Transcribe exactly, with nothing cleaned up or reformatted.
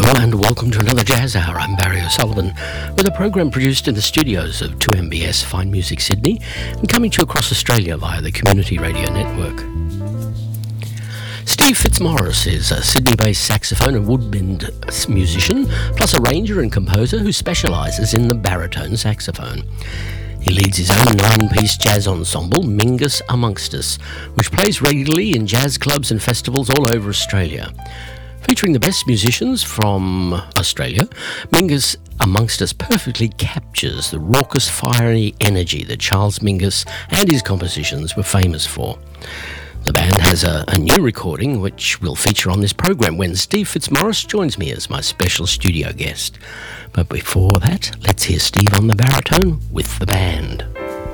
Hello and welcome to another Jazz Hour. I'm Barry O'Sullivan with a program produced in the studios of two M B S Fine Music Sydney and coming to you across Australia via the Community Radio Network. Steve Fitzmaurice is a Sydney-based saxophone and woodwind musician, plus arranger and composer who specialises in the baritone saxophone. He leads his own nine-piece jazz ensemble, Mingus Amongst Us, which plays regularly in jazz clubs and festivals all over Australia. Featuring the best musicians from Australia, Mingus Amongst Us perfectly captures the raucous, fiery energy that Charles Mingus and his compositions were famous for. The band has a, a new recording which will feature on this program when Steve Fitzmaurice joins me as my special studio guest. But before that, let's hear Steve on the baritone with the band.